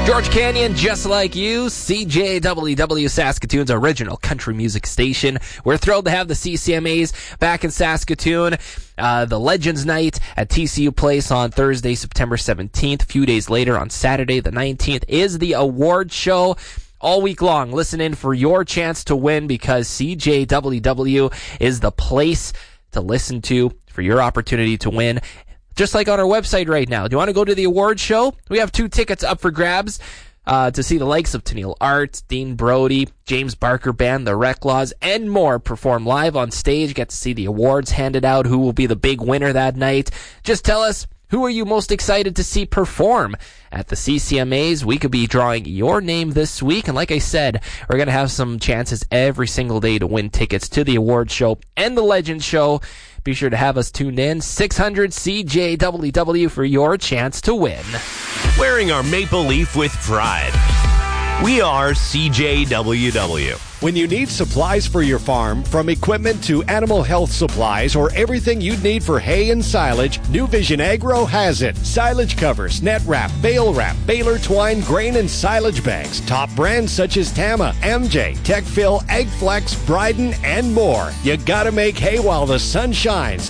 George Canyon, Just Like You, CJWW, Saskatoon's original country music station. We're thrilled to have the CCMAs back in Saskatoon. The Legends Night at TCU Place on Thursday, September 17th. A few days later, on Saturday, the 19th, is the award show. All week long, listen in for your chance to win, because CJWW is the place to listen to for your opportunity to win. Just like on our website right now. Do you want to go to the award show? We have 2 tickets up for grabs to see the likes of Tennille Art, Dean Brody, James Barker Band, the Reclaws, and more perform live on stage. Get to see the awards handed out, who will be the big winner that night. Just tell us, who are you most excited to see perform at the CCMAs? We could be drawing your name this week. And like I said, we're going to have some chances every single day to win tickets to the award show and the Legends show. Be sure to have us tuned in. 600 CJWW for your chance to win. Wearing our maple leaf with pride. We are CJWW. When you need supplies for your farm, from equipment to animal health supplies or everything you'd need for hay and silage, New Vision Agro has it. Silage covers, net wrap, bale wrap, baler twine, grain and silage bags. Top brands such as Tama, MJ, Techfill, AgFlex, Bryden, and more. You gotta make hay while the sun shines.